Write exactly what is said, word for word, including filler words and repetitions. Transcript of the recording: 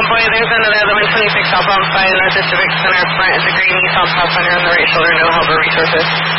Boy, there's another eleven twenty-six southbound by North Civic Center front. It's a green Nissan Pathfinder on the right shoulder, no helper resources.